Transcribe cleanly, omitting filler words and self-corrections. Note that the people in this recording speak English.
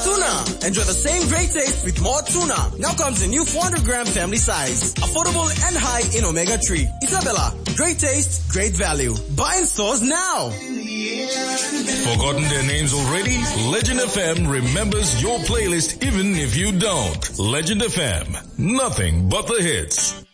tuna. Enjoy the same great taste with more tuna. Now comes a new 400-gram family size. Affordable and high in omega-3. Isabella, great taste, great value. Buy in stores now. Forgotten their names already? Legend FM remembers your playlist even if you don't. Legend FM, nothing but the hits.